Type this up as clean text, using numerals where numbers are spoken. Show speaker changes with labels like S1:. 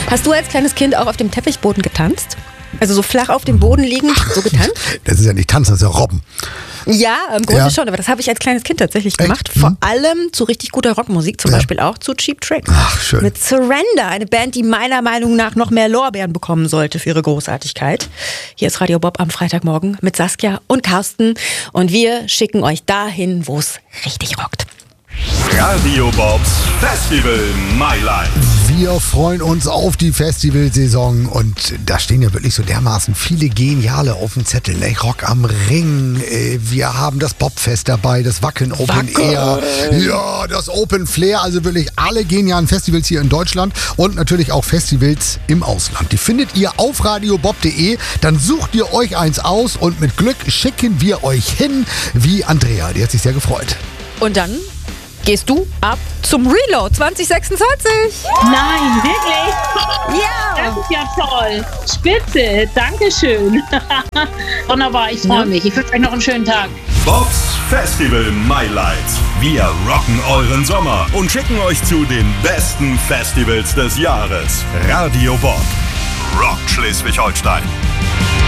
S1: Hast du als kleines Kind auch auf dem Teppichboden getanzt? Also so flach auf dem Boden liegend, so getanzt?
S2: Das ist ja nicht Tanzen, das ist ja Robben.
S1: Ja, im Grunde schon, aber das habe ich als kleines Kind tatsächlich gemacht. Vor allem zu richtig guter Rockmusik, zum Beispiel auch zu Cheap Trick.
S2: Ach, schön.
S1: Mit Surrender, eine Band, die meiner Meinung nach noch mehr Lorbeeren bekommen sollte für ihre Großartigkeit. Hier ist Radio Bob am Freitagmorgen mit Saskia und Carsten und wir schicken euch dahin, wo es richtig rockt.
S3: Radio Bobs Festival My Life.
S2: Wir freuen uns auf die Festivalsaison und da stehen ja wirklich so dermaßen viele Geniale auf dem Zettel. Ne? Rock am Ring, wir haben das Bobfest dabei, das Wacken Open Air, ja, das Open Flair, also wirklich alle genialen Festivals hier in Deutschland und natürlich auch Festivals im Ausland. Die findet ihr auf radiobob.de, dann sucht ihr euch eins aus und mit Glück schicken wir euch hin, wie Andrea, die hat sich sehr gefreut.
S1: Und dann gehst du ab zum Reload 2026.
S4: Nein, wirklich?
S1: Ja.
S4: Das ist ja toll. Spitze, Dankeschön. Wunderbar, ich freue mich. Ich wünsche euch noch einen schönen Tag.
S3: Bobs Festival My Lights. Wir rocken euren Sommer und schicken euch zu den besten Festivals des Jahres. Radio Bob rockt Schleswig-Holstein.